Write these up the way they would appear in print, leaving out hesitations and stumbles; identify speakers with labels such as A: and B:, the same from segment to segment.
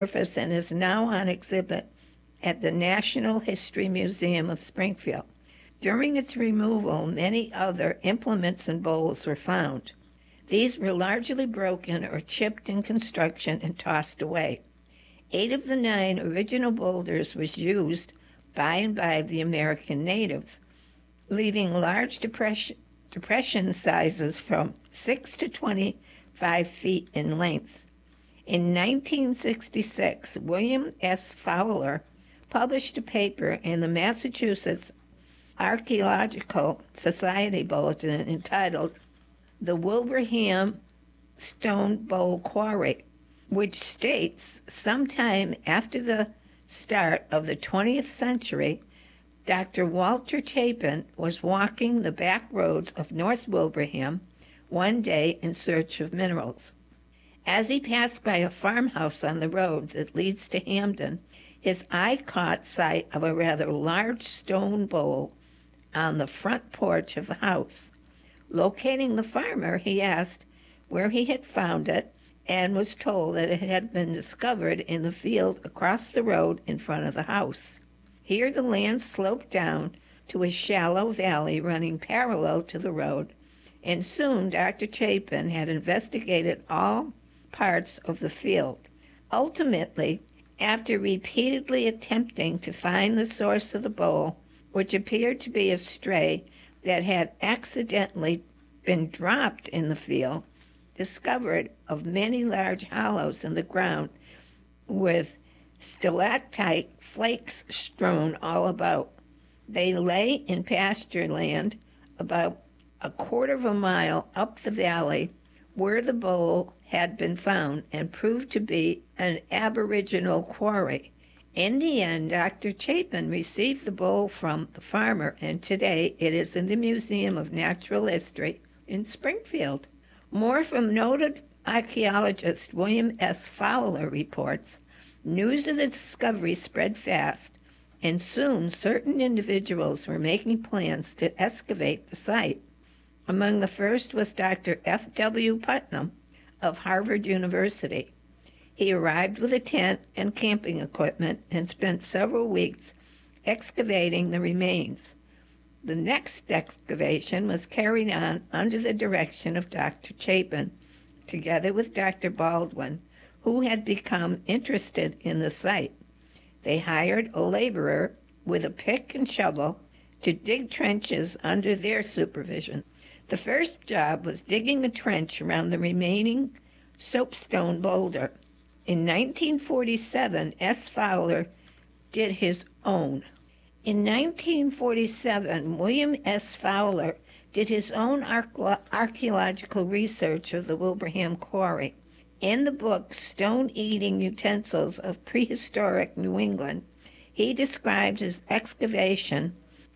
A: surface and is now on exhibit at the National History Museum of Springfield. During its removal, many other implements and bowls were found. These were largely broken or chipped in construction and tossed away. 8 of the 9 original boulders was used by and by the American natives, leaving large depression sizes from 6 to 25 feet in length. In 1966, William S. Fowler published a paper in the Massachusetts Archaeological Society Bulletin entitled The Wilbraham Stone Bowl Quarry, which states sometime after the start of the 20th century, Dr. Walter Chapin was walking the back roads of North Wilbraham one day in search of minerals. As he passed by a farmhouse on the road that leads to Hamden, his eye caught sight of a rather large stone bowl on the front porch of the house. Locating the farmer, he asked where he had found it and was told that it had been discovered in the field across the road in front of the house. Here the land sloped down to a shallow valley running parallel to the road, and soon Dr. Chapin had investigated all parts of the field. Ultimately, after repeatedly attempting to find the source of the bowl, which appeared to be a stray that had accidentally been dropped in the field, discovered of many large hollows in the ground with stalactite flakes strewn all about. They lay in pasture land about a quarter of a mile up the valley where the bowl had been found and proved to be an aboriginal quarry. In the end, Dr. Chapin received the bowl from the farmer, and today it is in the Museum of Natural History in Springfield. More from noted archaeologist William S. Fowler reports, news of the discovery spread fast, and soon certain individuals were making plans to excavate the site. Among the first was Dr. F. W. Putnam of Harvard University. He arrived with a tent and camping equipment and spent several weeks excavating the remains. The next excavation was carried on under the direction of Dr. Chapin, together with Dr. Baldwin, who had become interested in the site. They hired a laborer with a pick and shovel to dig trenches under their supervision. The first job was digging a trench around the remaining soapstone boulder. In 1947, S. Fowler did his own. In 1947, William S. Fowler did his own archaeological research of the Wilbraham Quarry. In the book Stone-Eating Utensils of Prehistoric New England, he describes his excavations.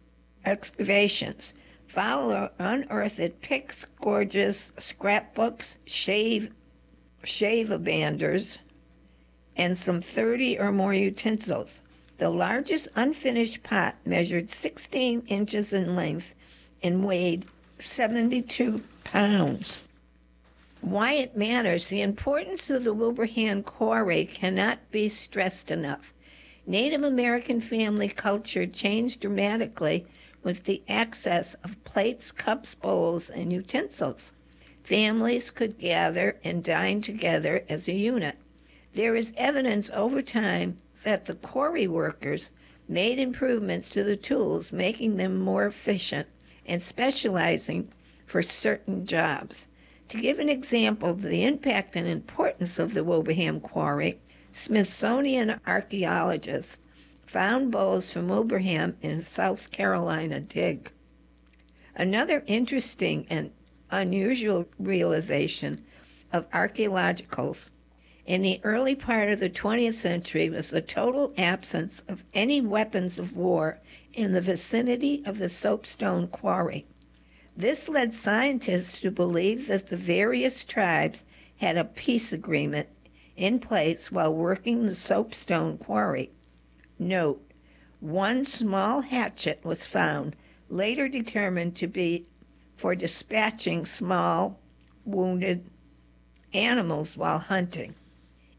A: Fowler unearthed picks, gorges, scrapbooks, shave-abanders, and some 30 or more utensils. The largest unfinished pot measured 16 inches in length and weighed 72 pounds. Why it matters, the importance of the Wilbraham Quarry cannot be stressed enough. Native American family culture changed dramatically with the access of plates, cups, bowls, and utensils. Families could gather and dine together as a unit. There is evidence over time that the quarry workers made improvements to the tools, making them more efficient and specializing for certain jobs. To give an example of the impact and importance of the Wilbraham Quarry, Smithsonian archaeologists found bowls from Wilbraham in South Carolina dig. Another interesting and unusual realization of archaeologicals in the early part of the 20th century was the total absence of any weapons of war in the vicinity of the soapstone quarry. This led scientists to believe that the various tribes had a peace agreement in place while working the soapstone quarry. Note, one small hatchet was found, later determined to be for dispatching small, wounded animals while hunting.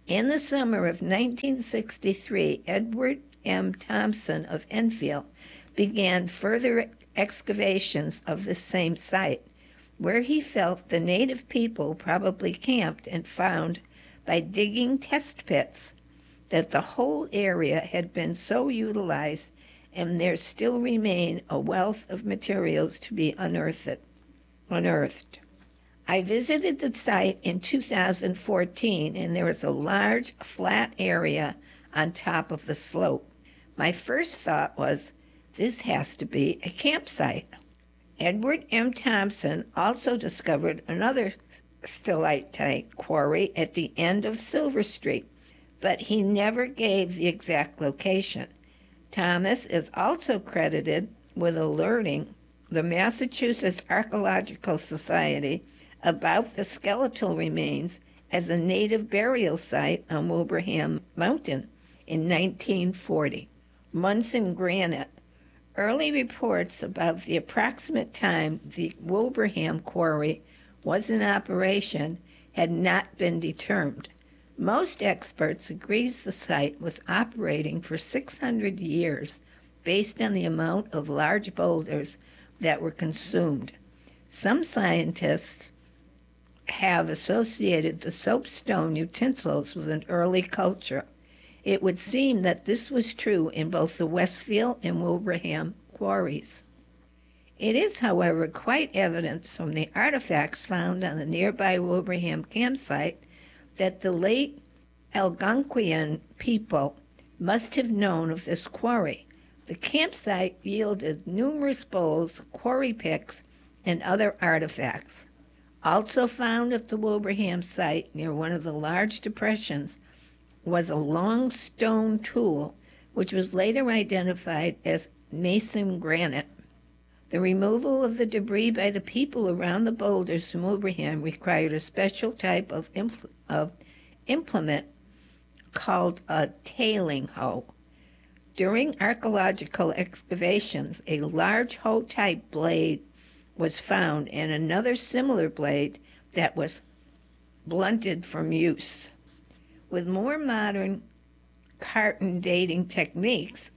A: In the summer of 1963, Edward M. Thompson of Enfield began further excavations of the same site, where he felt the native people probably camped, and found, by digging test pits, that the whole area had been so utilized, and there still remained a wealth of materials to be unearthed. I visited the site in 2014, and there was a large flat area on top of the slope. My first thought was, this has to be a campsite. Edward M. Thompson also discovered another stalactite quarry at the end of Silver Street, but he never gave the exact location. Thomas is also credited with alerting the Massachusetts Archaeological Society about the skeletal remains as a native burial site on Wilbraham Mountain in 1940. Munson Granite. Early reports about the approximate time the Wilbraham Quarry was in operation had not been determined. Most experts agree the site was operating for 600 years based on the amount of large boulders that were consumed. Some scientists have associated the soapstone utensils with an early culture. It would seem that this was true in both the Westfield and Wilbraham quarries. It is, however, quite evident from the artifacts found on the nearby Wilbraham campsite that the late Algonquian people must have known of this quarry. The campsite yielded numerous bowls, quarry picks, and other artifacts. Also found at the Wilbraham site, near one of the large depressions, was a long stone tool, which was later identified as Mason granite. The removal of the debris by the people around the boulders from Wilbraham required a special type of implement called a tailing hoe. During archaeological excavations, a large hoe-type blade was found, and another similar blade that was blunted from use. With more modern carton dating techniques,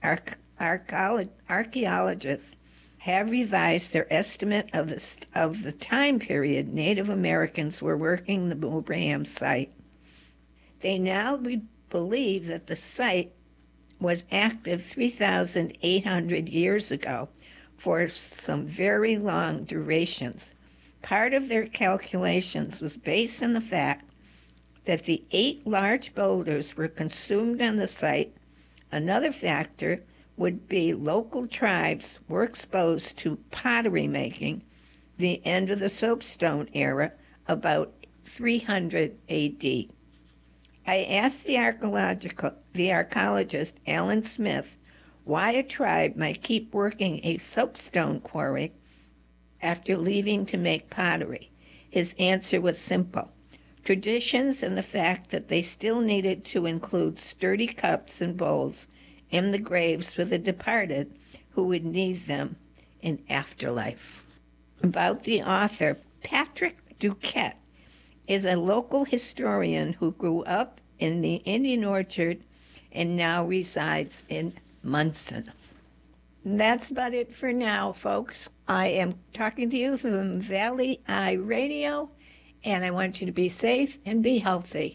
A: archaeologists have revised their estimate of the time period Native Americans were working the Wilbraham site. They now believe that the site was active 3,800 years ago, for some very long durations. Part of their calculations was based on the fact that the 8 large boulders were consumed on the site. Another factor would be local tribes were exposed to pottery making, the end of the soapstone era, about 300 A.D. I asked the archaeologist Alan Smith why a tribe might keep working a soapstone quarry after leaving to make pottery. His answer was simple: traditions and the fact that they still needed to include sturdy cups and bowls in the graves for the departed who would need them in afterlife. About the author, Patrick Duquette is a local historian who grew up in the Indian Orchard and now resides in Munson. That's about it for now, folks. I am talking to you from Valley Eye Radio, and I want you to be safe and be healthy.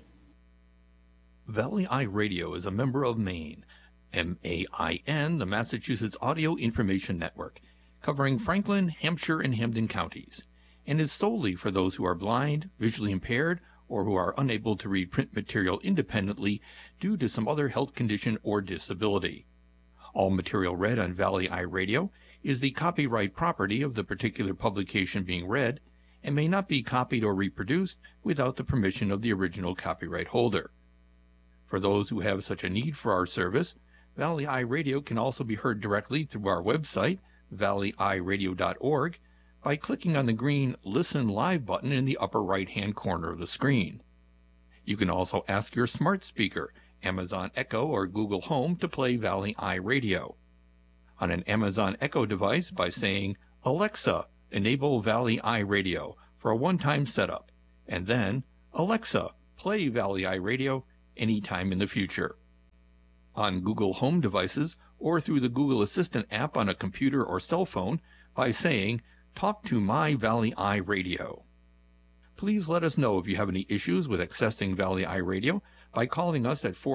B: Valley Eye Radio is a member of MAIN, M-A-I-N, the Massachusetts Audio Information Network, covering Franklin, Hampshire, and Hampden counties, and is solely for those who are blind, visually impaired, or who are unable to read print material independently due to some other health condition or disability. All material read on Valley Eye Radio is the copyright property of the particular publication being read and may not be copied or reproduced without the permission of the original copyright holder. For those who have such a need for our service, Valley Eye Radio can also be heard directly through our website, valleyeyeradio.org, by clicking on the green Listen Live button in the upper right-hand corner of the screen. You can also ask your smart speaker, Amazon Echo or Google Home, to play Valley Eye Radio. On an Amazon Echo device by saying, "Alexa, enable Valley Eye Radio" for a one-time setup, and then, "Alexa, play Valley Eye Radio," anytime in the future. On Google Home devices or through the Google Assistant app on a computer or cell phone by saying, "Talk to My Valley Eye Radio." Please let us know if you have any issues with accessing Valley Eye Radio by calling us at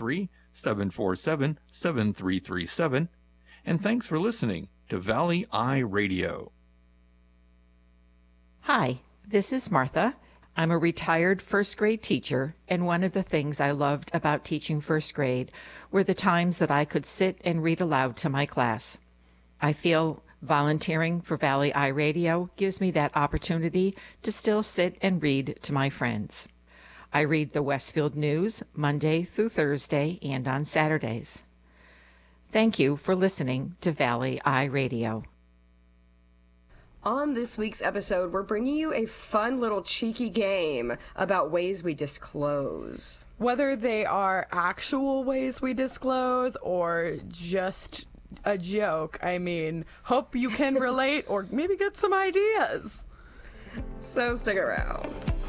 B: 413-747-7337. And thanks for listening to Valley Eye Radio.
C: Hi, this is Martha. I'm a retired first grade teacher, and one of the things I loved about teaching first grade were the times that I could sit and read aloud to my class. I feel volunteering for Valley Eye Radio gives me that opportunity to still sit and read to my friends. I read the Westfield News Monday through Thursday and on Saturdays. Thank you for listening to Valley Eye Radio.
D: On this week's episode, we're bringing you a fun little cheeky game about ways we disclose.
E: Whether they are actual ways we disclose or just a joke, I mean, hope you can relate or maybe get some ideas.
D: So stick around.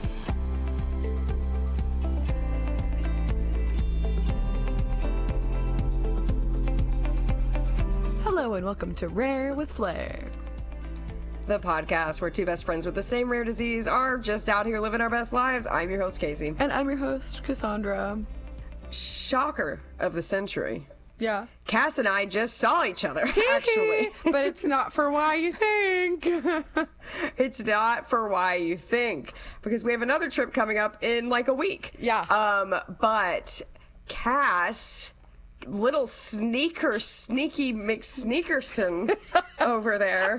E: Hello and welcome to Rare with Flair,
D: The podcast where two best friends with the same rare disease are just out here living our best lives. I'm your host, Casey.
E: and I'm your host, Cassandra.
D: Shocker of the century.
E: Yeah.
D: Cass and I just saw each other, actually.
E: But it's not for why you think.
D: It's not for why you think, because we have another trip coming up in like a week.
E: Yeah.
D: But Cass, little sneaky McSneakerson over there,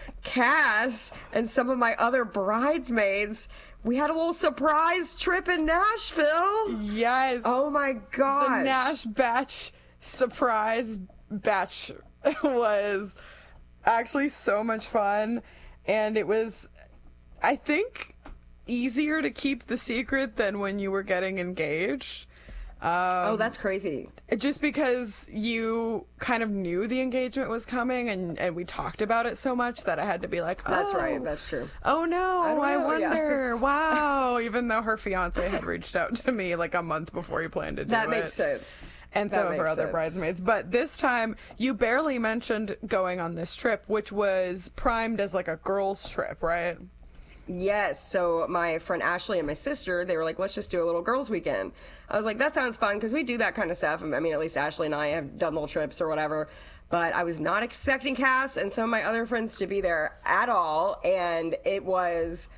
D: Cass, and some of my other bridesmaids, we had a little surprise trip in Nashville.
E: Yes.
D: Oh my gosh.
E: The Nash batch surprise batch was actually so much fun, and it was, I think, easier to keep the secret than when you were getting engaged.
D: Oh, that's crazy.
E: Just because you kind of knew the engagement was coming, and we talked about it so much that I had to be like, oh,
D: That's right. That's true.
E: oh no, I
D: know,
E: wonder. Wow. Even though her fiance had reached out to me like a month before he planned to do it.
D: That makes sense.
E: And
D: That
E: some of her
D: makes
E: other
D: sense.
E: bridesmaids. But this time, you barely mentioned going on this trip, which was primed as like a girls' trip, right?
D: Yes. So my friend Ashley and my sister, they were like, let's just do a little girls' weekend. I was like, that sounds fun, because we do that kind of stuff. I mean, at least Ashley and I have done little trips or whatever. But I was not expecting Cass and some of my other friends to be there at all. And it was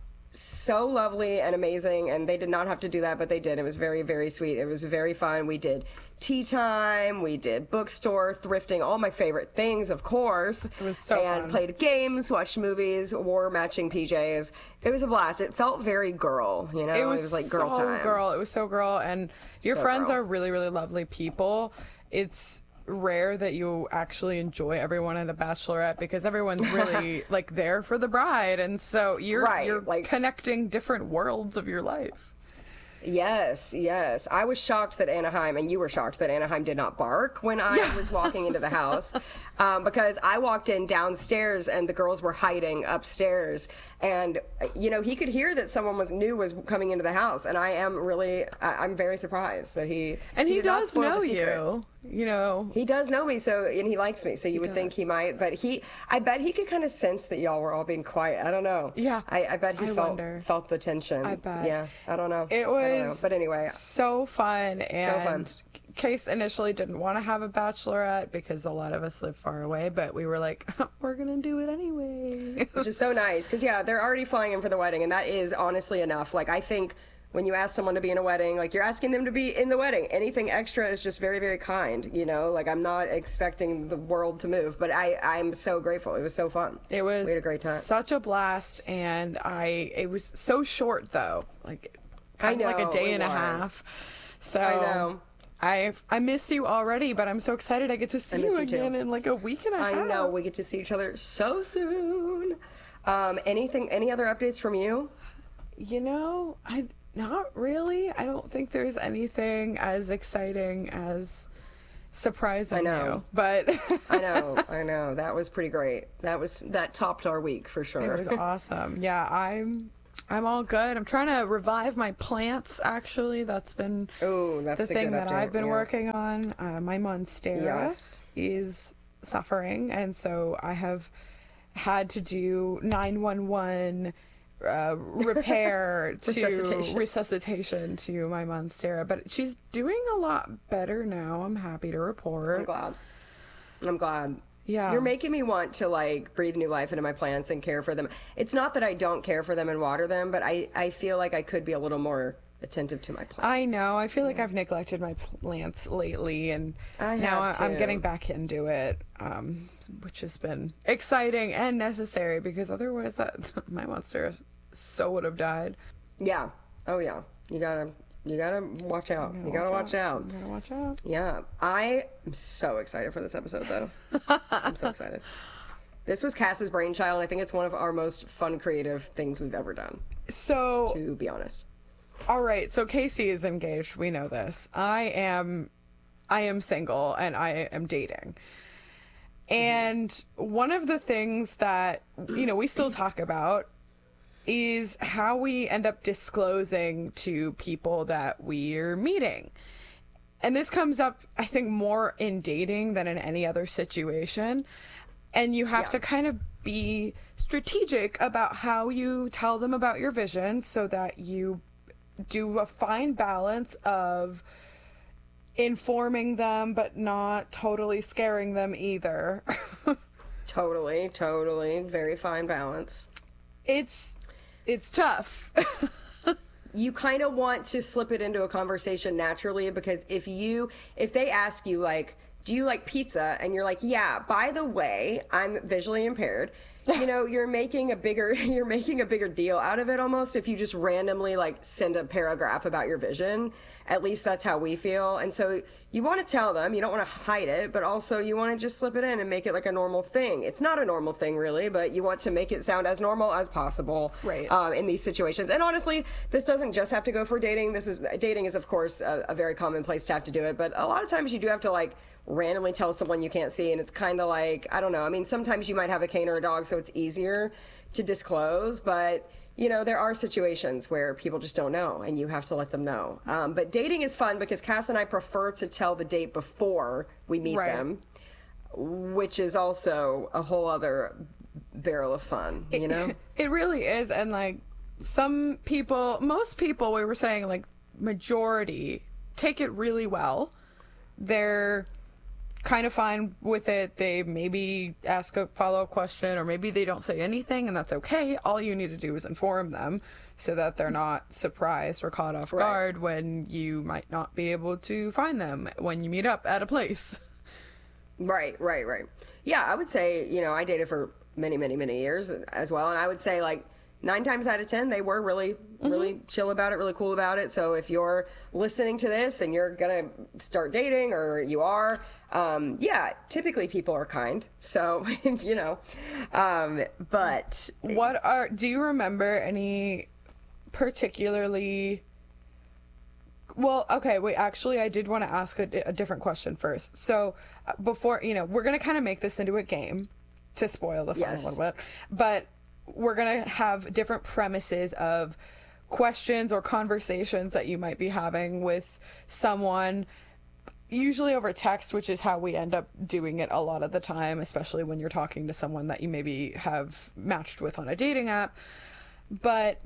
D: so lovely and amazing, and they did not have to do that, but they did. It was very, very sweet. It was very fun. We did tea time, we did bookstore, thrifting, all my favorite things, of course. It
E: was so
D: and
E: fun.
D: Played games, watched movies, wore matching PJs. It was a blast. It felt very girl, you know?
E: It was
D: like girl
E: so
D: time.
E: girl. It was so girl. And your
D: So
E: friends
D: girl.
E: are really, really lovely people. It's rare that you actually enjoy everyone at a bachelorette, because everyone's really like there for the bride, and so you're
D: Right, like-
E: connecting different worlds of your life.
D: Yes, yes. I was shocked that Anaheim, and you were shocked that Anaheim did not bark when I was walking into the house, because I walked in downstairs and the girls were hiding upstairs, and you know, he could hear that someone was coming into the house, and I'm very surprised that he
E: He
D: did not
E: does
D: spoil the
E: know
D: secret.
E: you know.
D: He does know me, and he likes me, so you would think he might, but I bet he could kind of sense that y'all were all being quiet. I don't know.
E: Yeah.
D: I bet he
E: I wonder.
D: felt the tension.
E: I bet.
D: Yeah, I don't know.
E: It
D: I don't know.
E: was
D: But anyway,
E: so fun. And
D: fun.
E: Case initially didn't want to have a bachelorette because a lot of us live far away, but we were like, we're gonna do it anyway.
D: which is so nice, because they're already flying in for the wedding, and that is honestly enough. Like, I think when you ask someone to be in a wedding, like, you're asking them to be in the wedding. Anything extra is just very, very kind, you know? Like, I'm not expecting the world to move, but I'm so grateful. It was so fun.
E: It was
D: We had a great time.
E: such a blast, and it was so short though, like kind of like a
D: know,
E: day
D: it
E: and a
D: was.
E: half. So
D: I know.
E: I miss you already, but I'm so excited I get to see
D: miss
E: you
D: you too.
E: again in like a week and a half.
D: I know, we get to see each other so soon. Any other updates from you?
E: You know, not really. I don't think there's anything as exciting as surprising
D: I know.
E: you, but
D: I know. That was pretty great. That topped our week for sure.
E: it was awesome. Yeah, I'm all good. I'm trying to revive my plants, actually. That's been
D: That's
E: the
D: a
E: thing
D: good
E: that
D: update,
E: I've been
D: yeah.
E: working on. My monstera
D: Yes.
E: is suffering, and so I have had to do 911 repair to resuscitation to my monstera. But she's doing a lot better now, I'm happy to report.
D: I'm glad.
E: Yeah.
D: You're making me want to like breathe new life into my plants and care for them. It's not that I don't care for them and water them, but I feel like I could be a little more attentive to my plants.
E: I know. I feel like I've neglected my plants lately, and
D: I
E: now
D: have
E: I'm
D: too.
E: getting back into it, which has been exciting and necessary, because otherwise my monster so would have died.
D: Yeah. Oh yeah. You gotta watch out. You gotta watch out.
E: You gotta watch out.
D: Yeah. I am so excited for this episode though. I'm so excited. This was Cass's brainchild, and I think it's one of our most fun, creative things we've ever done,
E: So,
D: to be honest.
E: all right. So Casey is engaged. We know this. I am single, and I am dating. And one of the things that, we still talk about is how we end up disclosing to people that we're meeting. And this comes up, I think, more in dating than in any other situation. And you have to kind of be strategic about how you tell them about your vision, so that you do a fine balance of informing them but not totally scaring them either.
D: Totally. Very fine balance.
E: It's tough.
D: You kind of want to slip it into a conversation naturally, because if they ask you, like, do you like pizza? And you're like, yeah, by the way, I'm visually impaired. You're making a bigger deal out of it almost if you just randomly like send a paragraph about your vision. At least that's how we feel. And so you want to tell them, you don't want to hide it, but also you want to just slip it in and make it like a normal thing. It's not a normal thing really, but you want to make it sound as normal as possible,
E: right?
D: In these situations. And honestly, this doesn't just have to go for dating. Dating is of course a very common place to have to do it, but a lot of times you do have to like randomly tell someone you can't see, and it's kind of like, I don't know, I mean, sometimes you might have a cane or a dog, so it's easier to disclose, but there are situations where people just don't know, and you have to let them know. But dating is fun because Cass and I prefer to tell the date before we meet them, which is also a whole other barrel of fun,
E: It really is. And like most people, we were saying, like, majority take it really well. They're kind of fine with it. They maybe ask a follow-up question, or maybe they don't say anything, and that's okay. All you need to do is inform them so that they're not surprised or caught off guard when you might not be able to find them when you meet up at a place.
D: Right. Yeah, I would say, I dated for many, many, many years as well, and I would say like 9 times out of 10, they were really chill about it, really cool about it. So if you're listening to this and you're going to start dating, or you are, typically people are kind. So, but
E: do you remember any particularly, well, okay, wait, actually, I did want to ask a different question first. So before, we're going to kind of make this into a game to spoil the fun a little bit, but we're going to have different premises of questions or conversations that you might be having with someone, usually over text, which is how we end up doing it a lot of the time, especially when you're talking to someone that you maybe have matched with on a dating app. But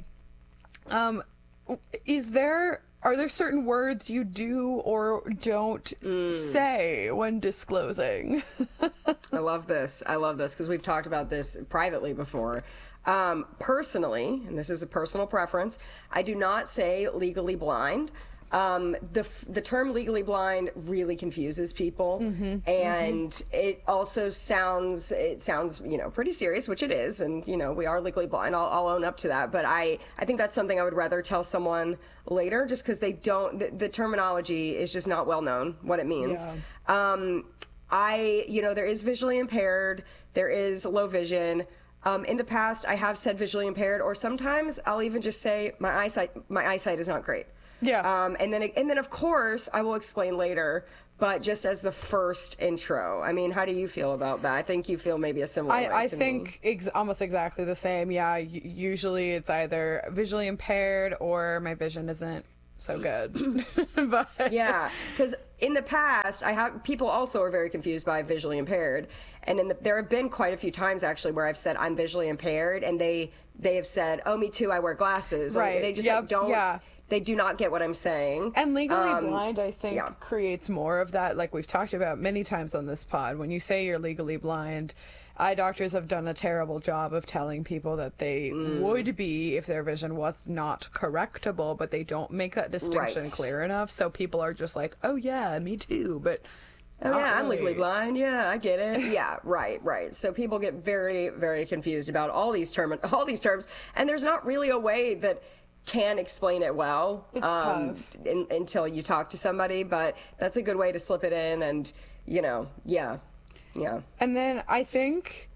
E: are there certain words you do or don't say when disclosing?
D: I love this because we've talked about this privately before. Personally, and this is a personal preference, I do not say legally blind. The term legally blind really confuses people, and it also sounds pretty serious, which it is, and we are legally blind. I'll own up to that, but I think that's something I would rather tell someone later, just because they don't. The terminology is just not well known what it means. Yeah. There is visually impaired, there is low vision. In the past, I have said visually impaired, or sometimes I'll even just say my eyesight is not great.
E: Yeah.
D: And then of course I will explain later, but just as the first intro. I mean, how do you feel about that? I think you feel maybe a similar way
E: I
D: to
E: think
D: me.
E: almost exactly the same. Yeah, usually it's either visually impaired or my vision isn't so good. But
D: Yeah, because in the past, people also are very confused by visually impaired, and there have been quite a few times actually where I've said I'm visually impaired, and they have said, "Oh, me too. I wear glasses."
E: Right.
D: Or they just
E: Yep.
D: don't.
E: Yeah.
D: They do not get what I'm saying.
E: And legally blind, I think,
D: yeah.
E: creates more of that. Like we've talked about many times on this pod, when you say you're legally blind, eye doctors have done a terrible job of telling people that they would be if their vision was not correctable, but they don't make that distinction
D: Right.
E: clear enough. So people are just like, oh yeah, me too. But
D: Oh
E: not
D: yeah, I'm
E: really.
D: legally blind. Yeah, I get it. Yeah, right. So people get very, very confused about all these terms, and there's not really a way that can explain it well
E: It's tough.
D: until you talk to somebody. But that's a good way to slip it in, and yeah.
E: And then I think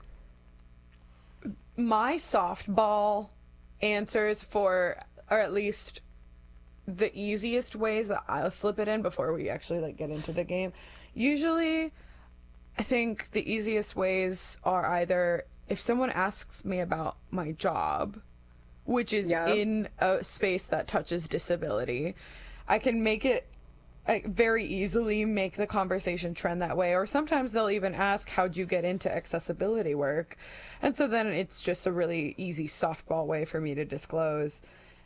E: my softball answers or at least the easiest ways that I'll slip it in before we actually like get into the game. Usually, I think the easiest ways are either if someone asks me about my job, which is
D: Yeah.
E: in a space that touches disability, I can make it very easily make the conversation trend that way. Or sometimes they'll even ask, how'd you get into accessibility work? And so then it's just a really easy softball way for me to disclose.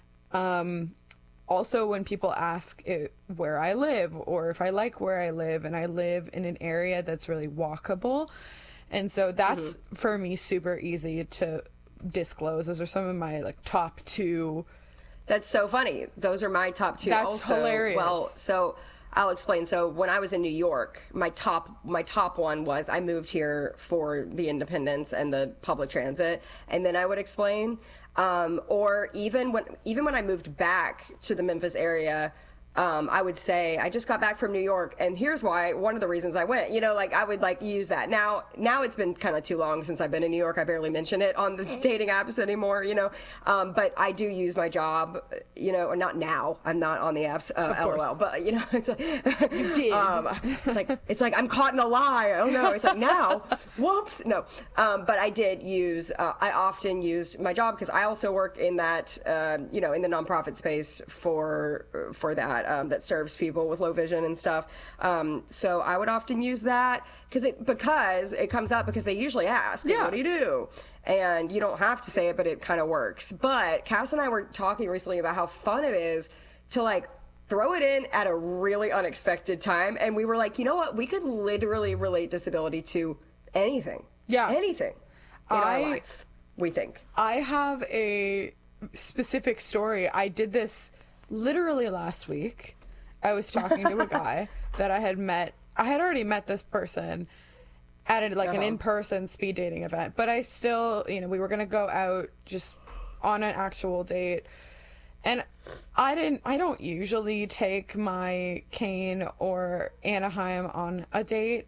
E: Also, when people ask where I live or if I like where I live, and I live in an area that's really walkable. And so that's for me super easy to disclose. Those are some of my like top two.
D: That's so funny. Those are my top two.
E: That's
D: also.
E: hilarious.
D: Well, so I'll explain. So when I was in New York, my top one was I moved here for the independence and the public transit, and then I would explain. Or even when I moved back to the Memphis area, I would say I just got back from New York, and here's why. One of the reasons I went. Like I would like use that. Now it's been kind of too long since I've been in New York. I barely mention it on the dating apps anymore. But I do use my job. Or not now. I'm not on the apps. LOL. But it's like
E: You did.
D: it's like I'm caught in a lie. Oh no! It's like now. Whoops. No. But I did use. I often used my job because I also work in that. In the nonprofit space for that. That serves people with low vision and stuff. So I would often use that because it comes up because they usually ask,
E: Yeah.
D: what do you do? And you don't have to say it, but it kind of works. But Cass and I were talking recently about how fun it is to like throw it in at a really unexpected time. And we were like, you know what? We could literally relate disability to anything.
E: Yeah.
D: Anything in our life, we think.
E: I have a specific story. I did this literally last week. I was talking to a guy that I had met. I had already met this person at an in-person speed dating event, but I still, we were going to go out just on an actual date. And I don't usually take my cane or Anaheim on a date.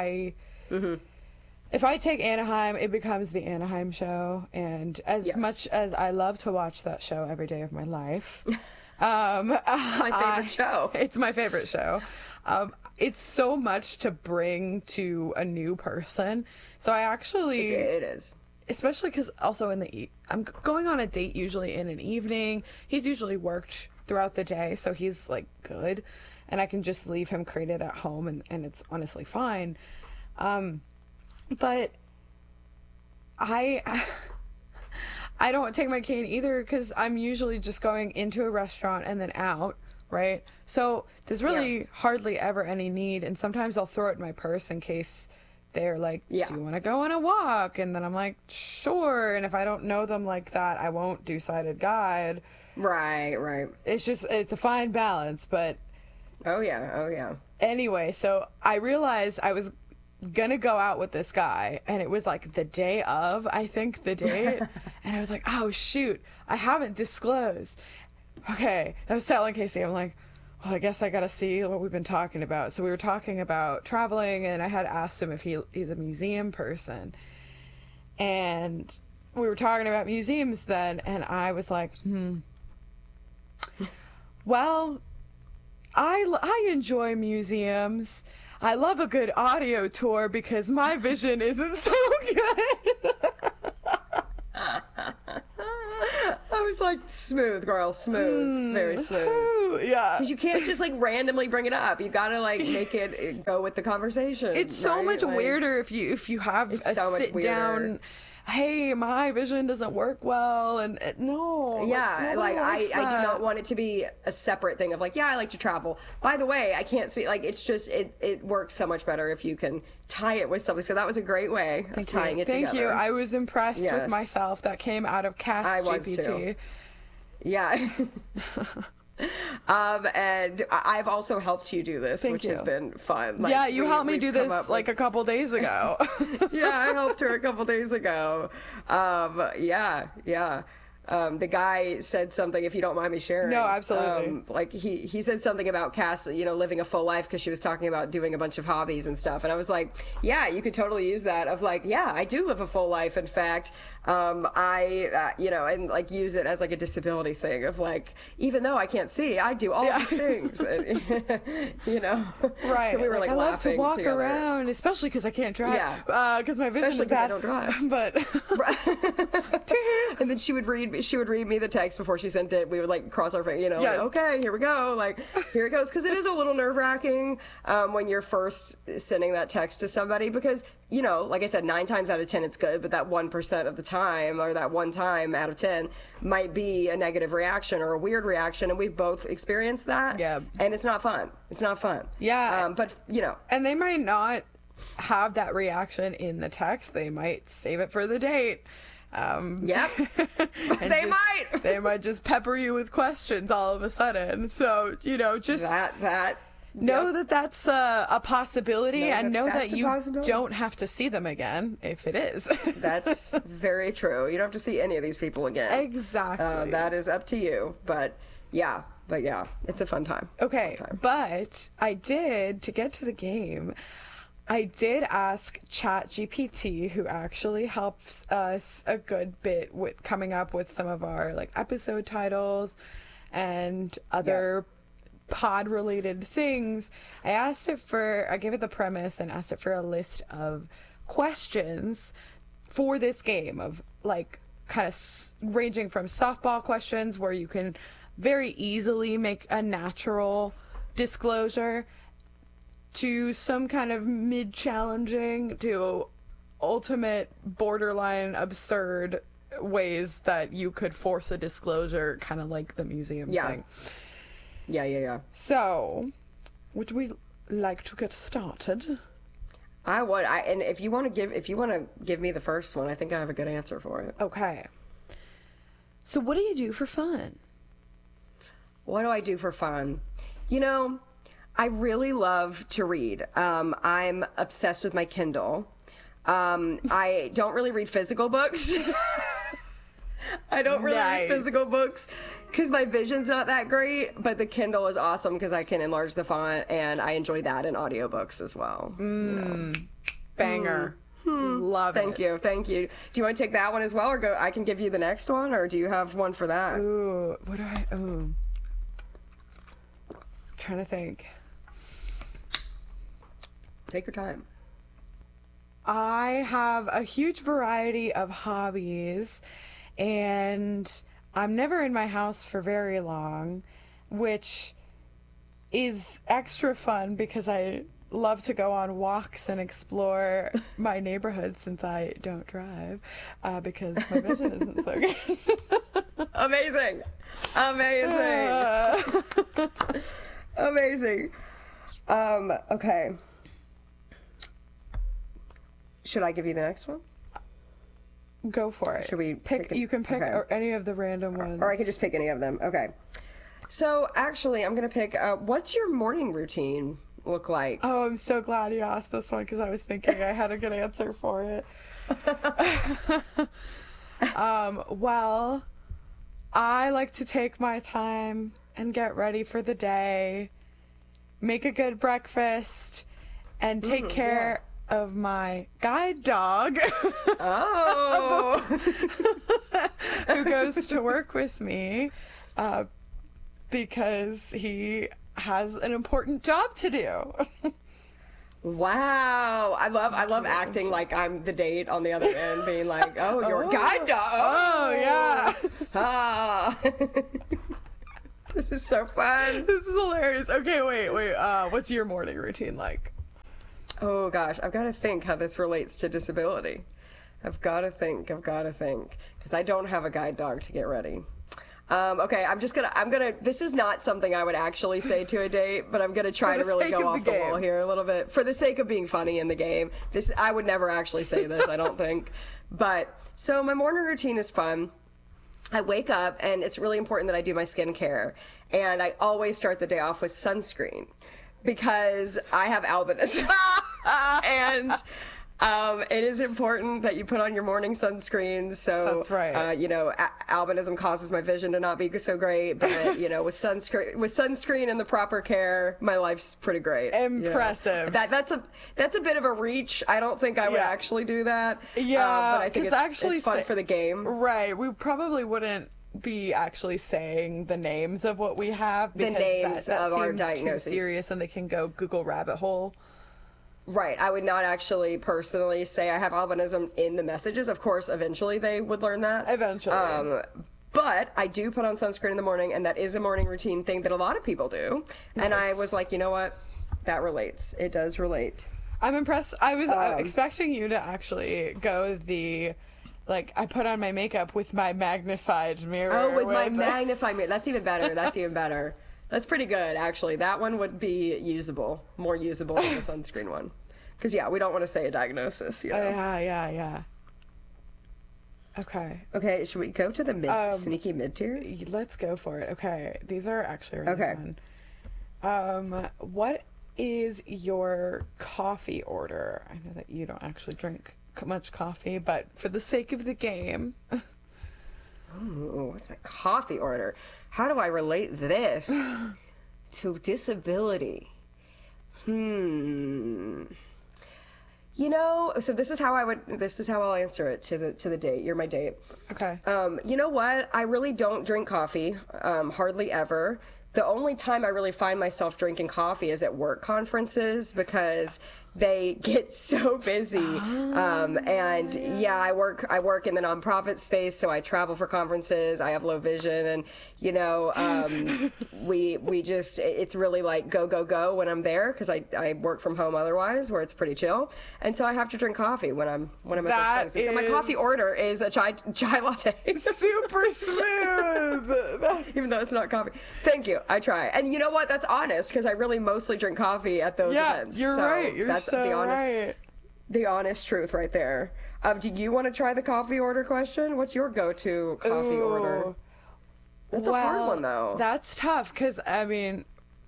E: If I take Anaheim, it becomes the Anaheim show. And as much as I love to watch that show every day of my life,
D: My favorite show.
E: It's my favorite show. It's so much to bring to a new person. So I actually...
D: It is.
E: Especially because also I'm going on a date usually in an evening. He's usually worked throughout the day, so he's like good. And I can just leave him crated at home and it's honestly fine. But I don't take my cane either because I'm usually just going into a restaurant and then out, right? So there's really hardly ever any need. And sometimes I'll throw it in my purse in case they're like, do you want to go on a walk? And then I'm like, sure. And if I don't know them like that, I won't do sighted guide.
D: Right.
E: It's a fine balance, but...
D: Oh, yeah.
E: Anyway, so I realized I was gonna go out with this guy, and it was like the day of, I think, the date. And I was like, oh, shoot, I haven't disclosed. Okay, I was telling Casey, I'm like, well, I guess I gotta see what we've been talking about. So we were talking about traveling, and I had asked him if he's a museum person. And we were talking about museums then, and I was like, well, I enjoy museums. I love a good audio tour because my vision isn't so good.
D: I was like, smooth, girl, smooth, very smooth.
E: Yeah.
D: Because you can't just like randomly bring it up. You gotta like make it go with the conversation.
E: It's so
D: right?
E: much
D: Like,
E: weirder if you have a
D: so much
E: sit
D: weirder.
E: down. Hey, my vision doesn't work well, and no.
D: Yeah,
E: nobody
D: like
E: likes
D: I do
E: that.
D: not want it to be a separate thing of like, yeah, I like to travel. By the way, I can't see, like, it's just, it works so much better if you can tie it with something. So that was a great way of tying it
E: Thank
D: together.
E: you. I was impressed with
D: Yes.
E: myself. That came out of Cast
D: I was
E: GPT.
D: too. Yeah. And I've also helped you do this, which has
E: you.
D: been fun. Like,
E: Yeah, you helped me
D: we've
E: do
D: come
E: this
D: up
E: like
D: with-
E: a couple days ago.
D: Yeah, I helped her a couple days ago. Yeah. The guy said something, if you don't mind me sharing.
E: No, absolutely.
D: Like he said something about Cass, living a full life, because she was talking about doing a bunch of hobbies and stuff. And I was like, yeah, you could totally use that of like, yeah, I do live a full life. In fact, I, and like use it as like a disability thing of like, even though I can't see, I do all these things. And,
E: Right.
D: So we were like
E: I love
D: laughing
E: to walk
D: together.
E: around, especially because I can't drive.
D: Yeah.
E: Because my vision
D: Especially
E: is
D: 'cause
E: bad.
D: I don't drive.
E: But
D: And then she would read me the text before she sent it. We would like cross our fingers,
E: Yes.
D: like, okay, here we go. Like, here it goes. Because it is a little nerve wracking when you're first sending that text to somebody because, like I said, 9 times out of 10 it's good, but that 1% of the time or that one time out of 10 might be a negative reaction or a weird reaction. And we've both experienced that.
E: Yeah.
D: And it's not fun. It's not fun.
E: Yeah.
D: But,
E: and they might not have that reaction in the text. They might save it for the date.
D: Yep.
E: And
D: They might.
E: They might just pepper you with questions all of a sudden. So, just
D: that.
E: know
D: Yep.
E: that that's a possibility,
D: Know
E: and
D: that
E: know
D: that's
E: that
D: a
E: you
D: possibility.
E: don't have to see them again if it is.
D: That's very true. You don't have to see any of these people again.
E: Exactly.
D: That is up to you. But yeah, it's a fun time.
E: Okay, but I did, to get to the game, I did ask ChatGPT, who actually helps us a good bit with coming up with some of our like episode titles and other pod related things. I gave it the premise and asked it for a list of questions for this game of like kind of ranging from softball questions where you can very easily make a natural disclosure to some kind of mid-challenging to ultimate borderline absurd ways that you could force a disclosure, kind of like the museum thing.
D: Yeah.
E: So, would we like to get started?
D: I would. And if you want to give me the first one, I think I have a good answer for it.
E: Okay. So what do you do for fun?
D: What do I do for fun? I really love to read. I'm obsessed with my Kindle. I don't really read physical books. I don't really read physical books because my vision's not that great, but the Kindle is awesome because I can enlarge the font, and I enjoy that in audiobooks as well.
E: Banger. Love it.
D: Thank you. Do you want to take that one as well, or I can give you the next one, or do you have one for that?
E: Ooh, what do I... Ooh. Trying to think.
D: Take your time.
E: I have a huge variety of hobbies, and I'm never in my house for very long, which is extra fun because I love to go on walks and explore my neighborhood since I don't drive because my vision isn't so good.
D: Amazing. Amazing. Okay. Should I give you the next one?
E: Go for it.
D: Should we
E: pick? You can pick
D: okay.
E: any of the random ones.
D: Or I can just pick any of them. Okay. So actually, I'm going to pick, what's your morning routine look like?
E: Oh, I'm so glad you asked this one because I was thinking I had a good answer for it. Well, I like to take my time and get ready for the day, make a good breakfast, and take care of my guide dog.
D: Oh!
E: Who goes to work with me because he has an important job to do.
D: Wow. I love acting like I'm the date on the other end, being like, oh, your guide dog.
E: Oh, yeah.
D: Ah. This is so fun.
E: This is hilarious. Okay, wait. What's your morning routine like?
D: Oh, gosh. I've got to think how this relates to disability. I've got to think. Because I don't have a guide dog to get ready. Okay, I'm gonna, this is not something I would actually say to a date, but I'm gonna try to really go off the wall here a little bit. For the sake of being funny in the game. I would never actually say this, I don't think. But, so my morning routine is fun. I wake up, and it's really important that I do my skincare. And I always start the day off with sunscreen. Because I have albinism. And it is important that you put on your morning sunscreen. So
E: that's right.
D: Albinism causes my vision to not be so great, but with sunscreen and the proper care, my life's pretty great.
E: Impressive.
D: That's a bit of a reach. I don't think I would actually do that.
E: Yeah,
D: but I think it's fun for the game.
E: Right. We probably wouldn't be actually saying the names of what we have, because
D: the names
E: that
D: of our
E: seems
D: diagnoses.
E: too serious, and they can go Google rabbit hole.
D: Right. I would not actually personally say I have albinism in the messages. Of course, eventually they would learn that.
E: Eventually.
D: But I do put on sunscreen in the morning, and that is a morning routine thing that a lot of people do. Nice. And I was like, you know what? That relates. It does relate.
E: I'm impressed. I was expecting you to actually go I put on my makeup with my magnified mirror.
D: Oh, with my magnified mirror. That's even better. That's pretty good, actually. That one would be more usable than the sunscreen one. Because, we don't want to say a diagnosis,
E: Yeah.
D: Okay, should we go to the sneaky mid-tier?
E: Let's go for it. Okay, these are actually really fun. What is your coffee order? I know that you don't actually drink much coffee, but for the sake of the game...
D: Ooh, what's my coffee order? How do I relate this to disability? So this is how I'll answer it to the date. You're my date.
E: Okay.
D: You know what? I really don't drink coffee, hardly ever. The only time I really find myself drinking coffee is at work conferences, because they get so busy. I work in the nonprofit space, so I travel for conferences. I have low vision, and we just, it's really like go when I'm there, because I work from home otherwise, where it's pretty chill. And so I have to drink coffee when I'm at those things. So my coffee order is a chai latte.
E: Super smooth.
D: Even though it's not coffee. Thank you. I try. And you know what? That's honest, because I really mostly drink coffee at those events.
E: You're right. You're so right.
D: The honest truth right there. Do you want to try the coffee order question? What's your go-to coffee order? That's a hard one, though.
E: That's tough, because, I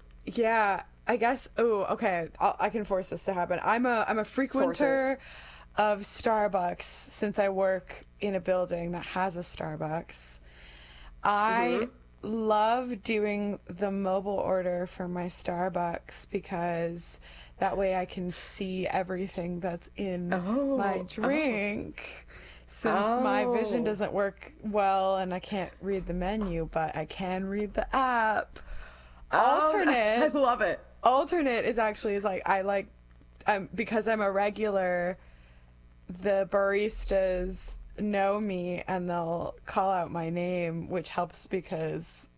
E: guess, okay, I can force this to happen. I'm a frequenter of Starbucks, since I work in a building that has a Starbucks. I love doing the mobile order for my Starbucks, because that way I can see everything that's in my drink. Since my vision doesn't work well and I can't read the menu, but I can read the app. Alternate.
D: I love it.
E: Alternate is because I'm a regular, the baristas know me and they'll call out my name, which helps because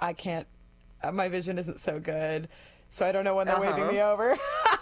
E: my vision isn't so good, so I don't know when they're waving me over.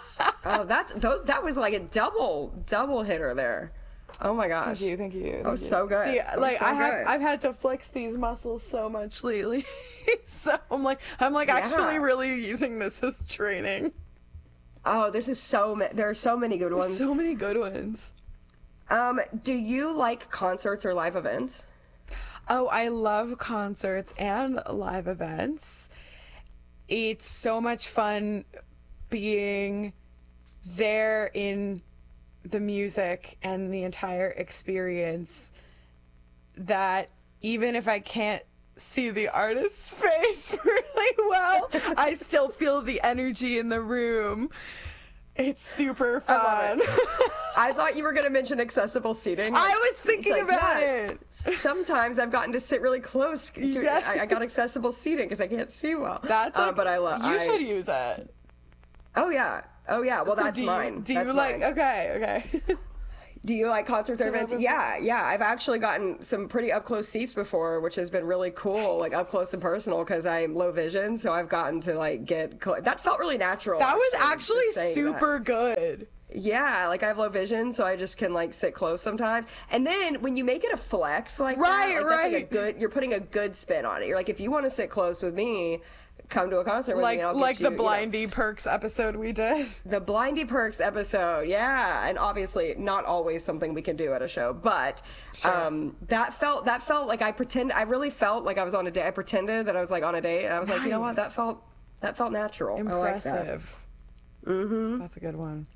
D: That was like a double hitter there. Oh my gosh.
E: Thank you.
D: That was so good.
E: See, I've had to flex these muscles so much lately. So I'm actually really using this as training.
D: Oh, there are so many good ones.
E: So many good ones.
D: Do you like concerts or live events?
E: Oh, I love concerts and live events. It's so much fun being there in the music and the entire experience, that even if I can't see the artist's face really well, I still feel the energy in the room. It's super fun.
D: I thought you were going to mention accessible seating.
E: I was thinking
D: It's like,
E: about
D: yeah,
E: it.
D: Sometimes I've gotten to sit really close.
E: Yeah.
D: I got accessible seating because I can't see well.
E: That's like,
D: but I love.
E: You should use it.
D: Oh yeah. Well, that's mine.
E: Do
D: That's
E: you like?
D: mine.
E: Okay.
D: Do you like concerts or events?
E: them.
D: Yeah. I've actually gotten some pretty up close seats before, which has been really cool, like up close and personal, because I'm low vision, so I've gotten to like get. That felt really natural.
E: That was
D: just
E: actually
D: saying
E: super
D: that.
E: good.
D: Yeah, like I have low vision, so I just can like sit close sometimes. And then when you make it a flex like
E: Right,
D: that, like, that's like a
E: right.
D: good. You're putting a good spin on it. You're like, if you want to sit close with me, come to a concert with me. And I'll
E: Like
D: get
E: the
D: you,
E: Blindy Perks episode we did.
D: The Blindy Perks episode, yeah, and obviously not always something we can do at a show, but that felt like I really felt like I was on a date. I pretended that I was like on a date, and I was like, you know what, that felt natural.
E: Impressive.
D: I like that.
E: Mm-hmm. That's a good one.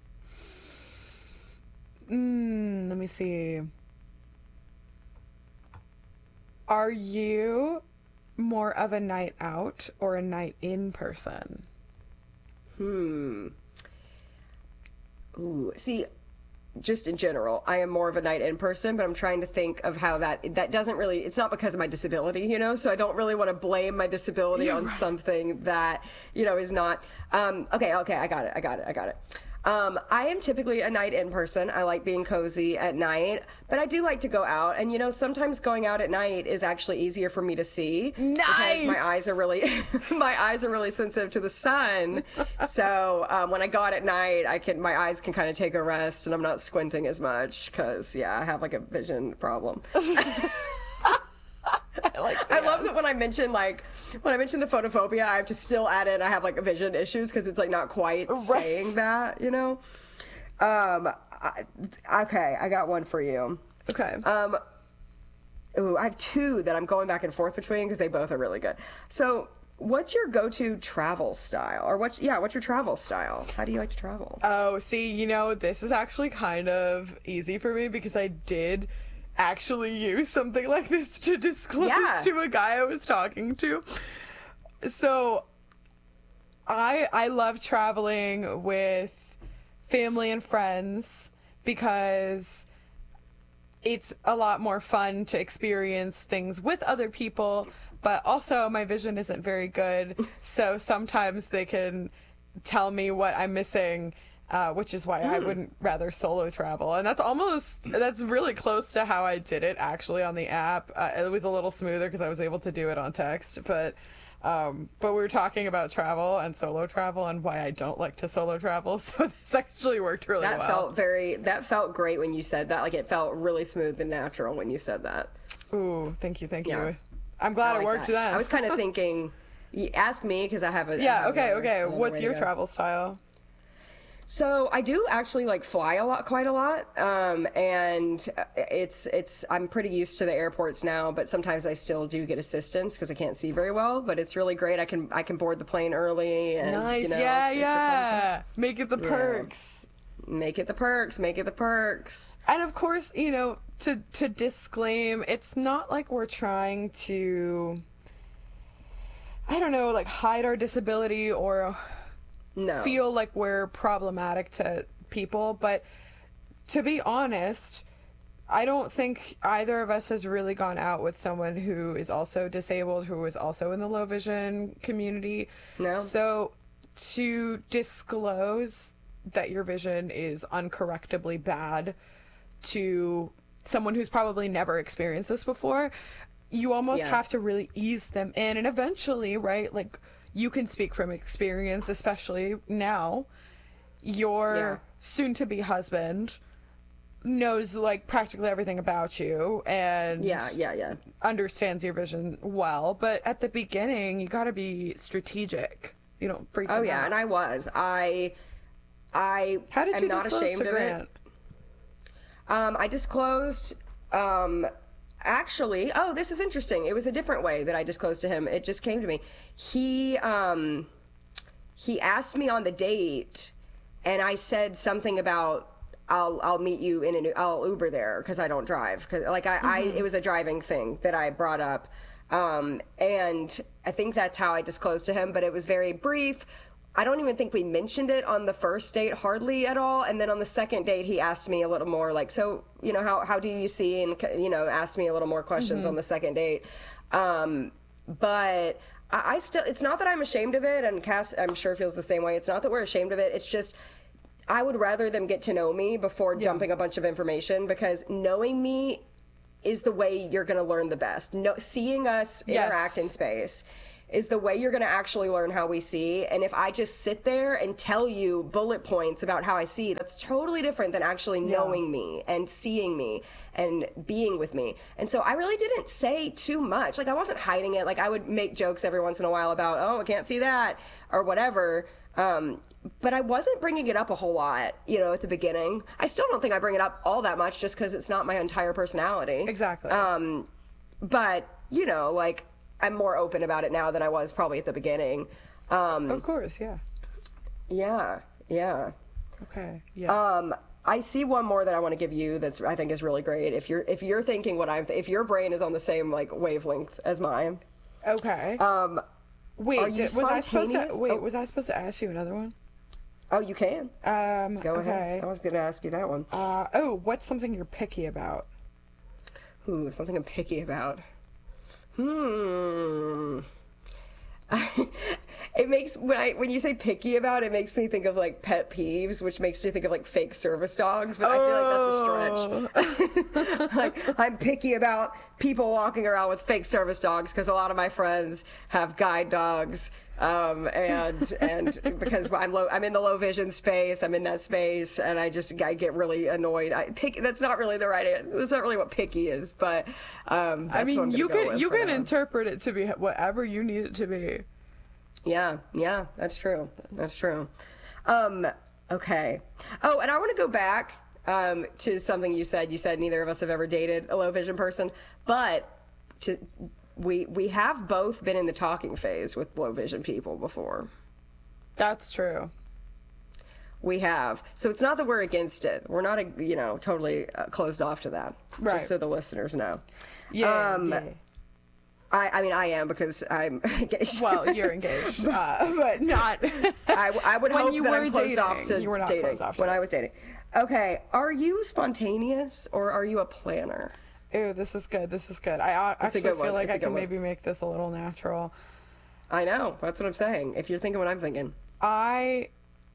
E: Let me see. Are you more of a night out or a night in person?
D: Ooh, see, just in general, I am more of a night in person, but I'm trying to think of how that doesn't really, it's not because of my disability, so I don't really want to blame my disability on something that, is not, okay, I got it. I am typically a night in person. I like being cozy at night, but I do like to go out. And sometimes going out at night is actually easier for me to see.
E: Nice.
D: Because my eyes are really sensitive to the sun. So when I go out at night, my eyes can kind of take a rest, and I'm not squinting as much because I have like a vision problem. I love that when I mention the photophobia, I have to still add in I have like vision issues because it's like not quite saying that, Okay, I got one for you.
E: Okay.
D: I have two that I'm going back and forth between because they both are really good. So, what's your go-to travel style, or what's your travel style? How do you like to travel?
E: Oh, see, this is actually kind of easy for me because I did actually use something like this to disclose to a guy I was talking to. So I love traveling with family and friends because it's a lot more fun to experience things with other people, but also my vision isn't very good, so sometimes they can tell me what I'm missing, which is why I wouldn't rather solo travel. And that's really close to how I did it actually on the app. It was a little smoother because I was able to do it on text, but we were talking about travel and solo travel and why I don't like to solo travel. So this actually worked really well.
D: That felt great when you said that. Like it felt really smooth and natural when you said that.
E: Ooh, thank you.
D: Yeah.
E: I'm glad
D: like
E: it worked
D: that.
E: then.
D: I was kind of thinking, ask me because I have a.
E: Okay. What's your travel style?
D: So I do actually like fly quite a lot, and I'm pretty used to the airports now. But sometimes I still do get assistance because I can't see very well. But it's really great. I can board the plane early. And,
E: Nice,
D: it's a fun time.
E: Make it the perks.
D: Make it the perks.
E: And of course, to disclaim, it's not like we're trying to, I don't know, like hide our disability or feel like we're problematic to people. But to be honest, I don't think either of us has really gone out with someone who is also disabled, who is also in the low vision community.
D: No.
E: So to disclose that your vision is uncorrectably bad to someone who's probably never experienced this before, you almost have to really ease them in. And eventually, right, like you can speak from experience, especially now, your soon-to-be husband knows like practically everything about you and understands your vision well. But at the beginning, you got to be strategic. You don't freak them out.
D: And I was.
E: How did you
D: am not
E: disclose
D: ashamed
E: to
D: of
E: Grant?
D: it. I disclosed, actually, this is interesting. It was a different way that I disclosed to him. It just came to me. He asked me on the date, and I said something about, I'll meet you I'll Uber there because I don't drive. Cause it was a driving thing that I brought up. And I think that's how I disclosed to him, but it was very brief. I don't even think we mentioned it on the first date hardly at all. And then on the second date, he asked me a little more like, so, you know, how do you see? And, you know, asked me a little more questions on the second date. But I still, it's not that I'm ashamed of it. And Cass, I'm sure, feels the same way. It's not that we're ashamed of it. It's just, I would rather them get to know me before dumping a bunch of information, because knowing me is the way you're going to learn the best. Seeing us interact in space is the way you're going to actually learn how we see. And if I just sit there and tell you bullet points about how I see, that's totally different than actually knowing me and seeing me and being with me. And so I really didn't say too much. Like, I wasn't hiding it. Like, I would make jokes every once in a while about, oh, I can't see that or whatever. But I wasn't bringing it up a whole lot, you know, at the beginning. I still don't think I bring it up all that much, just because it's not my entire personality.
E: Exactly.
D: But, you know, like, I'm more open about it now than I was probably at the beginning.
E: Of course, yeah.
D: Yeah.
E: Okay. Yeah.
D: I see one more that I want to give you that's, I think, is really great. If you're thinking if your brain is on the same like wavelength as mine.
E: Okay. Wait, was I supposed to ask you another one?
D: Oh, you can. Go ahead. I was going to ask you that one.
E: What's something you're picky about?
D: Something I'm picky about. It makes, when you say picky about, it makes me think of like pet peeves, which makes me think of like fake service dogs, but I feel like that's a stretch. Like, I'm picky about people walking around with fake service dogs because a lot of my friends have guide dogs. And because I'm in the low vision space, I'm in that space, and I get really annoyed. That's not really that's not really what picky is, but
E: I mean, you can interpret it to be whatever you need it to be.
D: Yeah, that's true. Okay. Oh, and I want to go back to something you said. You said neither of us have ever dated a low vision person, but we have both been in the talking phase with low vision people before.
E: That's true.
D: We have. So it's not that we're against it. We're not, totally closed off to that.
E: Right.
D: Just so the listeners know.
E: Yeah.
D: I mean, I am, because I'm engaged.
E: Well, you're engaged, but not.
D: I would hope
E: you
D: that
E: were
D: I'm closed
E: dating,
D: off to
E: you were not
D: dating
E: closed off to
D: when
E: it.
D: I was dating. Okay, are you spontaneous or are you a planner?
E: Ew, this is good. I actually feel like I can maybe make this a little natural.
D: I know. That's what I'm saying. If you're thinking what I'm thinking.
E: I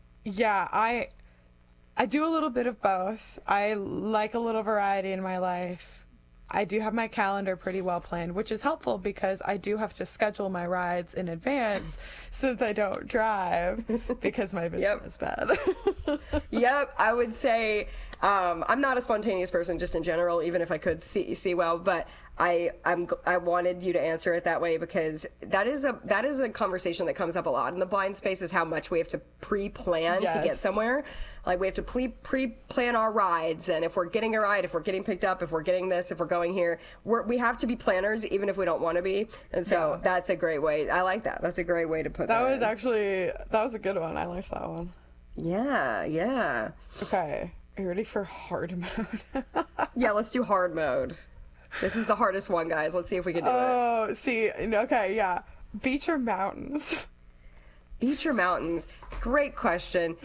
E: do a little bit of both. I like a little variety in my life. I do have my calendar pretty well planned, which is helpful because I do have to schedule my rides in advance since I don't drive because my vision is bad.
D: Yep, I would say I'm not a spontaneous person just in general, even if I could see well, but I wanted you to answer it that way because that is a conversation that comes up a lot in the blind space, is how much we have to pre-plan to get somewhere. Like, we have to pre-plan our rides, and if we're getting a ride, if we're getting picked up, if we're getting this, if we're going here, we have to be planners even if we don't want to be. And so that's a great way. I like that. That's a great way to put that.
E: That was a good one. I liked that one.
D: Yeah.
E: Okay. Are you ready for hard mode?
D: Yeah, let's do hard mode. This is the hardest one, guys. Let's see if we can do it.
E: Oh, see. Okay, yeah. Beach or mountains?
D: Beach or mountains? Great question.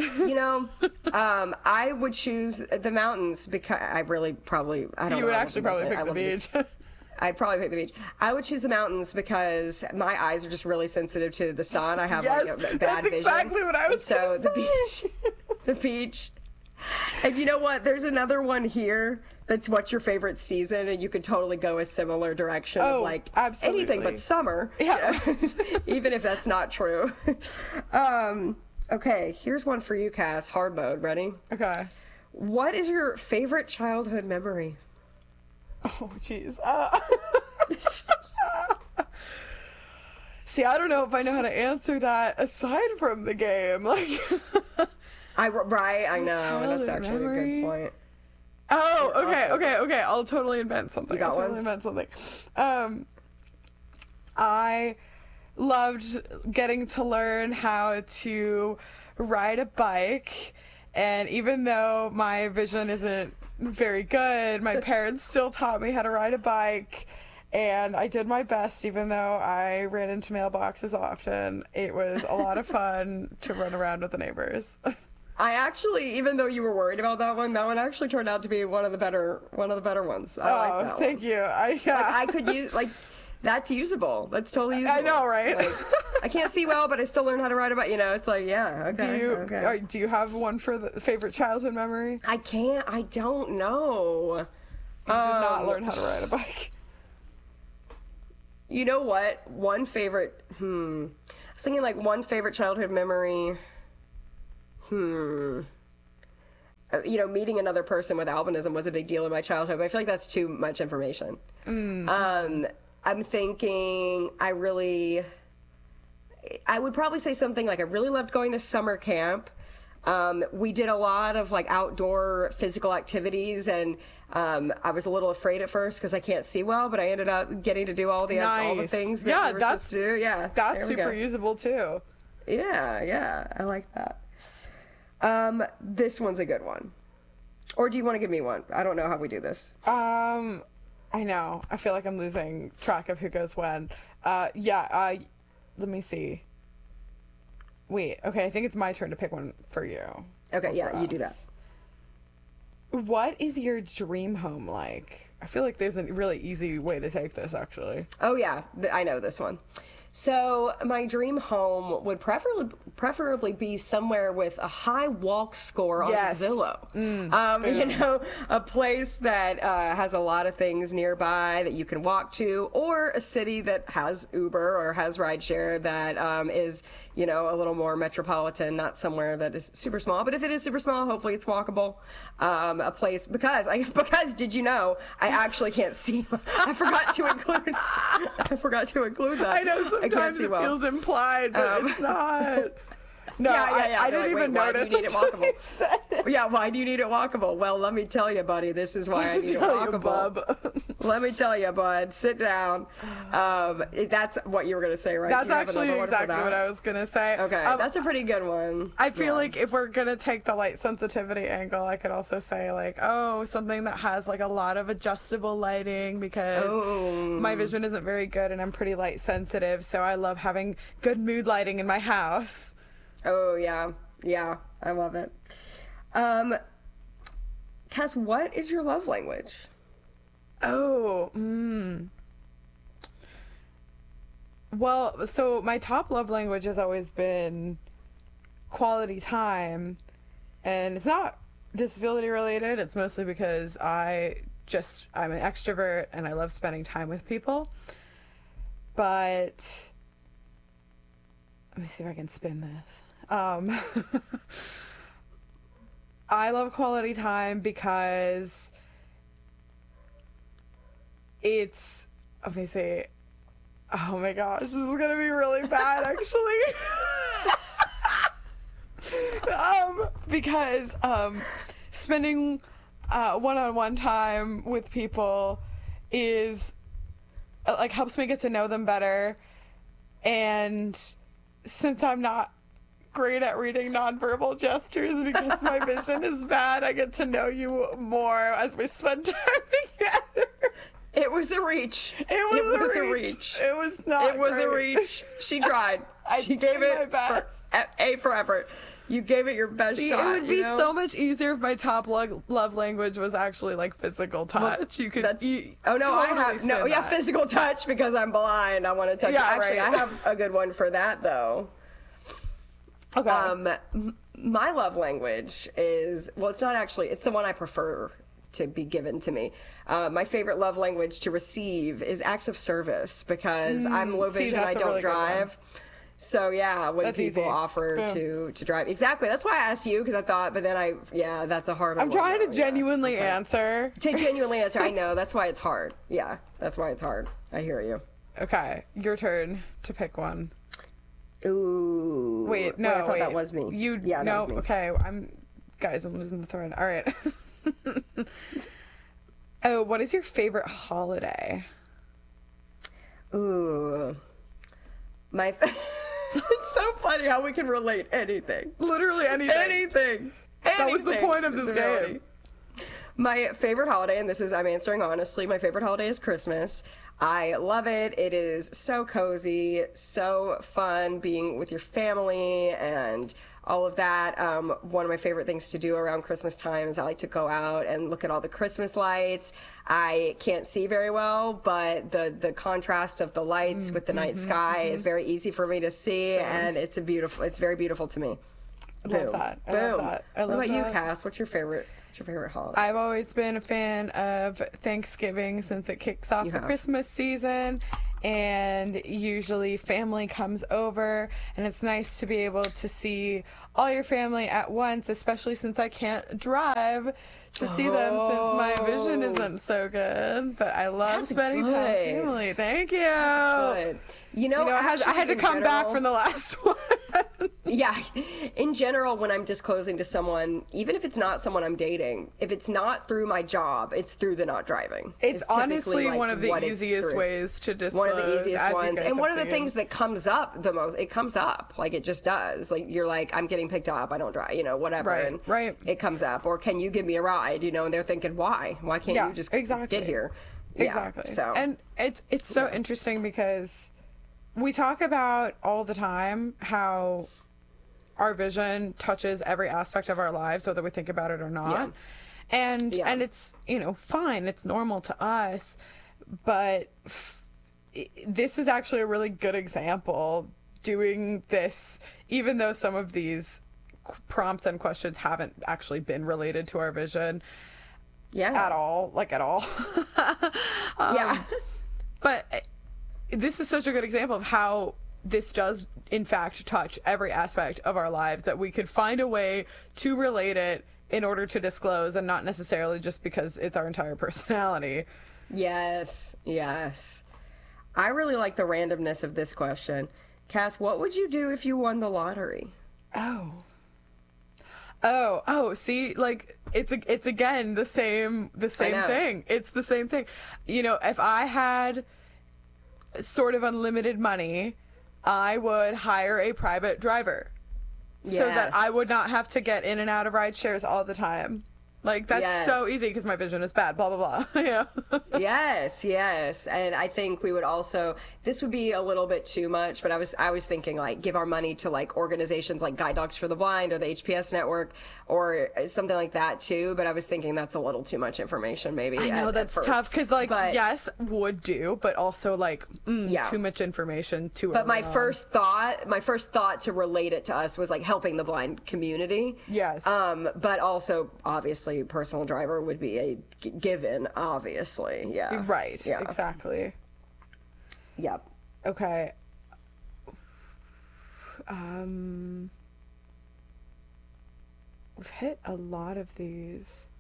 D: I would choose the mountains because I really probably, I don't know.
E: You would actually probably pick the beach.
D: I'd probably pick the beach. I would choose the mountains because my eyes are just really sensitive to the sun. I have bad vision.
E: Exactly what I was
D: saying. So the beach. And you know what? There's another one here that's what's your favorite season, and you could totally go a similar direction of like
E: absolutely.
D: anything but summer.
E: Yeah.
D: Even if that's not true. Okay, here's one for you, Cass. Hard mode. Ready?
E: Okay.
D: What is your favorite childhood memory?
E: Oh, jeez. See, I don't know if I know how to answer that aside from the game. Like,
D: I know. That's actually a good point.
E: Oh, okay. I'll totally invent something.
D: You got one?
E: I loved getting to learn how to ride a bike, and even though my vision isn't very good, my parents still taught me how to ride a bike, And I did my best, even though I ran into mailboxes often. It was a lot of fun to run around with the neighbors.
D: I actually, even though you were worried about that one actually turned out to be one of the better ones. I like that
E: thank
D: one.
E: you.
D: I could use, like, that's usable. That's totally usable.
E: I know, right?
D: Like, I can't see well, but I still learned how to ride a bike. It's like, yeah, okay.
E: Do you have one for the favorite childhood memory?
D: I don't know.
E: You did not learn how to ride a bike.
D: You know what? One favorite, I was thinking, like, one favorite childhood memory, meeting another person with albinism was a big deal in my childhood, but I feel like that's too much information. I'm thinking I would probably say something like I really loved going to summer camp. We did a lot of, like, outdoor physical activities, and I was a little afraid at first because I can't see well, but I ended up getting to do all the things that we were supposed to do. Yeah,
E: that's super usable too.
D: Yeah, I like that. This one's a good one. Or do you want to give me one? I don't know how we do this.
E: I know. I feel like I'm losing track of who goes when. Let me see. Wait, okay, I think it's my turn to pick one for you.
D: Okay, yeah, you do that.
E: What is your dream home like? I feel like there's a really easy way to take this, actually.
D: Oh, yeah, I know this one. So my dream home would preferably be somewhere with a high walk score on Zillow. A place that has a lot of things nearby that you can walk to, or a city that has Uber or has rideshare that is, a little more metropolitan, not somewhere that is super small. But if it is super small, hopefully it's walkable. A place because did you know I actually can't see? I forgot to include that.
E: I know sometimes it feels implied, but it's not. No, I didn't even notice.
D: Why do you need it walkable? Yeah, why do you need it walkable? Well, let me tell you, buddy. This is why I need it walkable. Let me tell you, bud. Sit down. That's what you were gonna say, right?
E: That's actually exactly what I was gonna say.
D: Okay, that's a pretty good one.
E: I feel like if we're gonna take the light sensitivity angle, I could also say like, something that has like a lot of adjustable lighting because my vision isn't very good and I'm pretty light sensitive, so I love having good mood lighting in my house.
D: Oh, yeah. Yeah, I love it. Cass, what is your love language?
E: Well, so my top love language has always been quality time, and it's not disability related. It's mostly because I'm an extrovert and I love spending time with people. But let me see if I can spin this. I love quality time because let me see. Oh my gosh, this is gonna be really bad actually. Because spending one-on-one time with people is like helps me get to know them better, and since I'm not great at reading nonverbal gestures because my vision is bad, I get to know you more as we spend time together.
D: It was a reach.
E: It was a reach. It was not.
D: It was a reach. She tried. She gave it my best. A for effort. You gave it your best shot.
E: It would be so much easier if my top love language was actually like physical touch.
D: You could. Physical touch because I'm blind. I want to touch.
E: Yeah,
D: actually,
E: right.
D: I have a good one for that though.
E: Okay.
D: My love language is it's not actually. It's the one I prefer to be given to me. My favorite love language to receive is acts of service because I'm low vision. I don't drive. So yeah, when
E: that's
D: people
E: easy.
D: Offer to drive, exactly. That's why I asked you because I thought, but then that's a hard one.
E: I'm trying to genuinely answer.
D: To genuinely answer, I know that's why it's hard. Yeah, that's why it's hard. I hear you.
E: Okay, your turn to pick one.
D: Ooh.
E: Wait, no,
D: I thought that was me.
E: That was me. Okay, I'm losing the thread. All right. Oh, what is your favorite holiday?
D: Ooh. It's so funny how we can relate anything.
E: Literally anything.
D: Anything.
E: That was the point of this game.
D: My favorite holiday, and this is, I'm answering honestly, my favorite holiday is Christmas. I love it. It is so cozy, so fun being with your family and all of that. One of my favorite things to do around Christmas time is I like to go out and look at all the Christmas lights. I can't see very well, but the contrast of the lights with the night sky is very easy for me to see, and it's very beautiful to me.
E: I love that. I love that.
D: What about you, Cass? What's your favorite holiday?
E: I've always been a fan of Thanksgiving since it kicks off the Christmas season, and usually family comes over, and it's nice to be able to see all your family at once, especially since I can't drive to see them since my vision isn't so good. But I love spending time with family. Thank you.
D: That's good.
E: I had to come back from the last one.
D: Yeah. In general, when I'm disclosing to someone, even if it's not someone I'm dating, if it's not through my job, it's through the not driving.
E: It's honestly one of the easiest ways to disclose.
D: One of the easiest ones. And one of the things that comes up the most, it comes up. Like, it just does. Like, you're like, I'm getting picked up, I don't drive, whatever.
E: Right.
D: It comes up. Or can you give me a ride? And they're thinking, why? Why can't you just get here?
E: Exactly.
D: Yeah, so.
E: And it's so interesting because we talk about all the time how our vision touches every aspect of our lives, whether we think about it or not. Yeah. And it's, fine. It's normal to us. But this is actually a really good example doing this, even though some of these prompts and questions haven't actually been related to our vision at all. But this is such a good example of how this does, in fact, touch every aspect of our lives, that we could find a way to relate it in order to disclose, and not necessarily just because it's our entire personality.
D: Yes. I really like the randomness of this question. Cass, what would you do if you won the lottery?
E: See, like, it's again the same thing. It's the same thing. If I had sort of unlimited money, I would hire a private driver so that I would not have to get in and out of ride shares all the time. Like, that's so easy because my vision is bad, blah, blah, blah.
D: Yes. And I think we would also, this would be a little bit too much, but I was thinking, like, give our money to, like, organizations like Guide Dogs for the Blind or the HPS Network or something like that, too. But I was thinking that's a little too much information, maybe.
E: I know, that's tough because, like, yes, would do, but also, like, too much information too early
D: But my first thought to relate it to us was, like, helping the blind community.
E: Yes.
D: But also, obviously, personal driver would be a given, obviously. Yeah.
E: Right. Yeah. Exactly.
D: Yep.
E: Okay. We've hit a lot of these.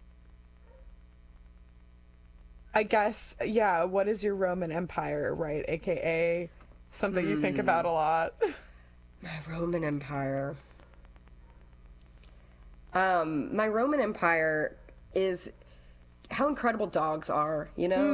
E: I guess, what is your Roman Empire, right? AKA something you think about a lot.
D: My Roman Empire. My Roman Empire is how incredible dogs are,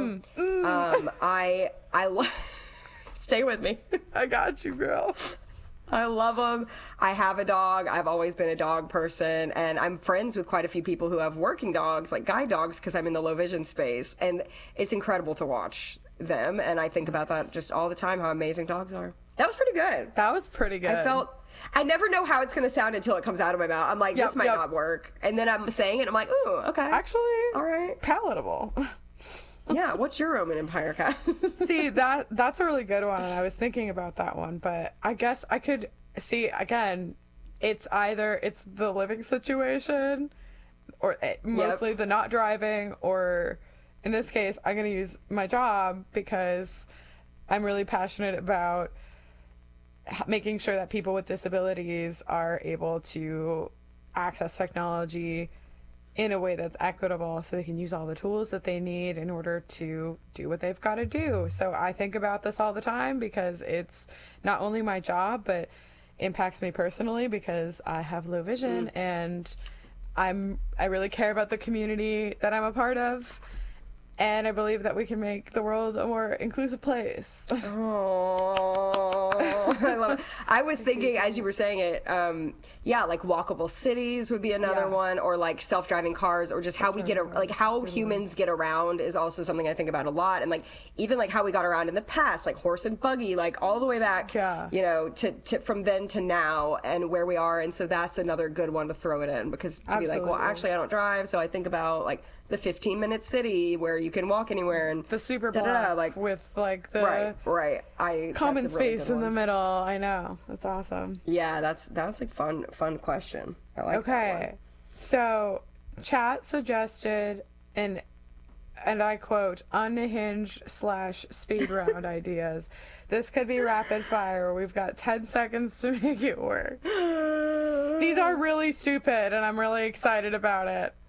D: I love, stay with me.
E: I got you, girl.
D: I love them. I have a dog. I've always been a dog person, and I'm friends with quite a few people who have working dogs, like guide dogs, because I'm in the low vision space, and it's incredible to watch them, and I think about that just all the time, how amazing dogs are. That was pretty good. I never know how it's going to sound until it comes out of my mouth. I'm like, this might not work. And then I'm saying it, I'm like, ooh, okay.
E: Actually,
D: all right.
E: Palatable.
D: Yeah, what's your Roman Empire, Kat?
E: See, that's a really good one, and I was thinking about that one, but I guess I could see, again, it's the living situation, or mostly the not driving, or in this case, I'm going to use my job because I'm really passionate about making sure that people with disabilities are able to access technology in a way that's equitable so they can use all the tools that they need in order to do what they've got to do. So I think about this all the time because it's not only my job, but impacts me personally because I have low vision and I really care about the community that I'm a part of. And I believe that we can make the world a more inclusive place.
D: Aww. know. I love it. I was thinking, as you were saying it, like walkable cities would be another one, or like self-driving cars, or just how we get, like how humans get around is also something I think about a lot. And like, even like how we got around in the past, like horse and buggy, like all the way back, you know, to from then to now and where we are. And so that's another good one to throw it in, because to be like, well, actually I don't drive. So I think about like the 15-minute city where you can walk anywhere, and
E: the super block,
D: like
E: with like the common space in the middle. I know, that's awesome.
D: Yeah, that's like fun question. I like that one.
E: So chat suggested and I quote, unhinged / speed round ideas. This could be rapid fire. We've got 10 seconds to make it work. These are really stupid, and I'm really excited about it.